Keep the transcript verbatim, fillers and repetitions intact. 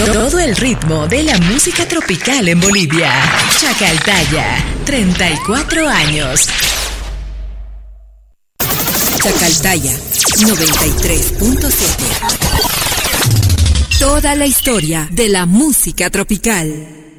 Todo el ritmo de la música tropical en Bolivia. Chacaltaya, treinta y cuatro años. Chacaltaya, noventa y tres punto siete. Toda la historia de la música tropical.